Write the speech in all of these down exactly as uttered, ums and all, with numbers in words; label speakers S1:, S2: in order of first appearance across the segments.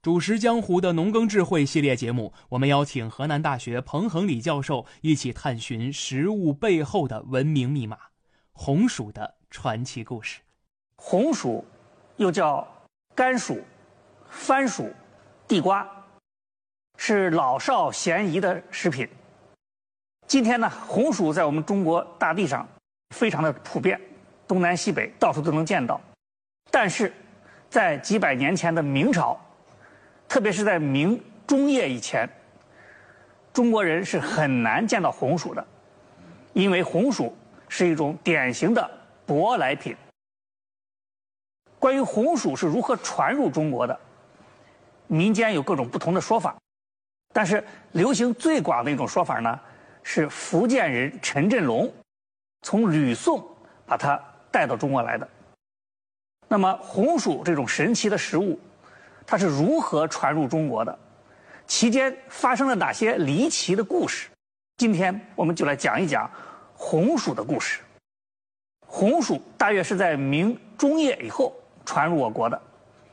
S1: 主持江湖的农耕智慧系列节目，我们邀请河南大学彭恒礼教授一起探寻食物背后的文明密码——红薯的传奇故事。
S2: 红薯又叫甘薯、番薯、地瓜，是老少咸宜的食品。今天呢，红薯在我们中国大地上非常的普遍，东南西北到处都能见到。但是，在几百年前的明朝，特别是在明中叶以前，中国人是很难见到红薯的，因为红薯是一种典型的舶来品。关于红薯是如何传入中国的，民间有各种不同的说法，但是流行最广的一种说法呢，是福建人陈振龙从吕宋把它带到中国来的。那么红薯这种神奇的食物，它是如何传入中国的？期间发生了哪些离奇的故事？今天我们就来讲一讲红薯的故事。红薯大约是在明中叶以后传入我国的。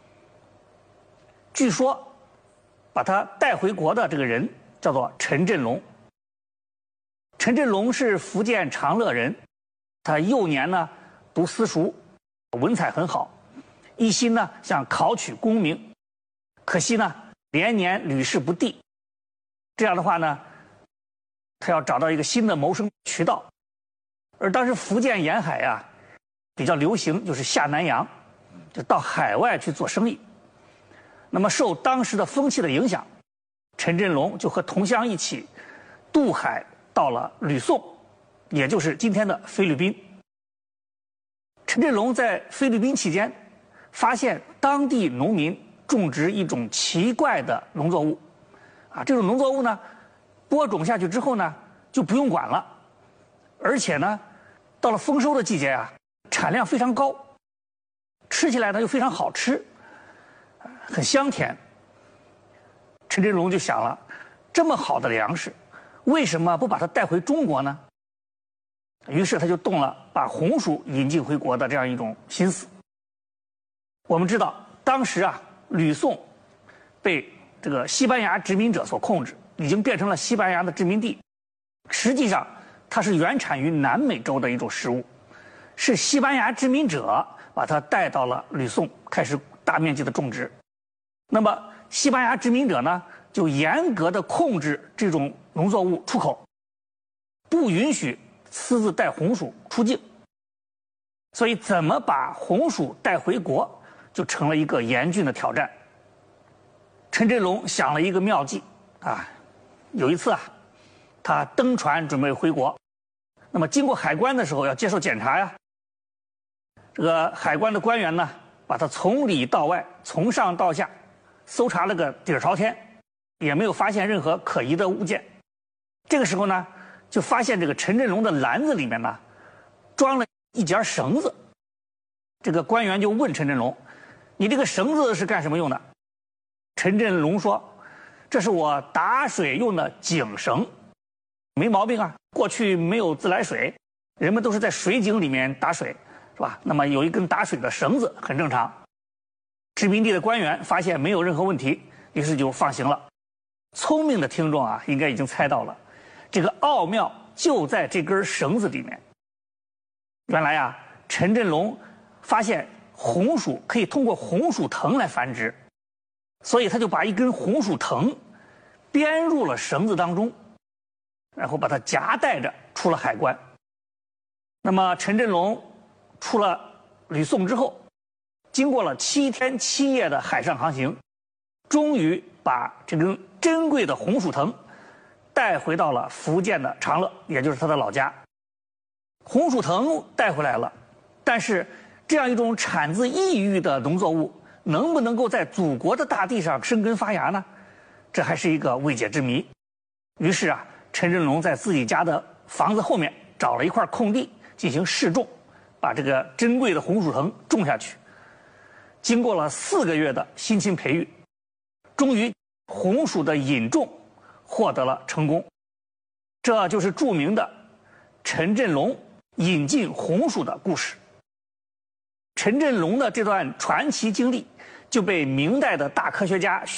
S2: 据说把它带回国的这个人叫做陈振龙。陈振龙是福建长乐人，他幼年呢读私塾，文采很好，一心呢想考取功名。可惜呢，连年屡试不第。这样的话呢，他要找到一个新的谋生渠道。而当时福建沿海啊，比较流行就是下南洋，就到海外去做生意。那么受当时的风气的影响，陈振龙就和同乡一起渡海到了吕宋，也就是今天的菲律宾。陈振龙在菲律宾期间，发现当地农民种植一种奇怪的农作物，啊，这种农作物呢，播种下去之后呢，就不用管了，而且呢，到了丰收的季节啊，产量非常高，吃起来呢又非常好吃，很香甜。陈振龙就想了，这么好的粮食，为什么不把它带回中国呢？于是他就动了把红薯引进回国的这样一种心思。我们知道，当时啊，吕宋被这个西班牙殖民者所控制，已经变成了西班牙的殖民地。实际上，它是原产于南美洲的一种食物，是西班牙殖民者把它带到了吕宋，开始大面积的种植。那么，西班牙殖民者呢，就严格的控制这种农作物出口，不允许私自带红薯出境。所以，怎么把红薯带回国，就成了一个严峻的挑战。陈振龙想了一个妙计啊，有一次啊，他登船准备回国，那么经过海关的时候要接受检查呀。这个海关的官员呢，把他从里到外、从上到下搜查了个底儿朝天，也没有发现任何可疑的物件。这个时候呢，就发现这个陈振龙的篮子里面呢，装了一截绳子。这个官员就问陈振龙：“你这个绳子是干什么用的？”陈振龙说：“这是我打水用的井绳。”没毛病啊，过去没有自来水，人们都是在水井里面打水，是吧？那么有一根打水的绳子很正常。殖民地的官员发现没有任何问题，于是就放行了。聪明的听众啊，应该已经猜到了，这个奥妙就在这根绳子里面。原来啊，陈振龙发现红薯可以通过红薯藤来繁殖，所以他就把一根红薯藤编入了绳子当中，然后把它夹带着出了海关。那么陈振龙出了吕宋之后，经过了七天七夜的海上航行，终于把这根珍贵的红薯藤带回到了福建的长乐，也就是他的老家。红薯藤带回来了，但是这样一种产自异域的农作物，能不能够在祖国的大地上生根发芽呢？这还是一个未解之谜。于是啊，陈振龙在自己家的房子后面找了一块空地进行试种，把这个珍贵的红薯藤种下去。经过了四个月的辛勤培育，终于红薯的引种获得了成功。这就是著名的陈振龙引进红薯的故事。陈振龙的这段传奇经历就被明代的大科学家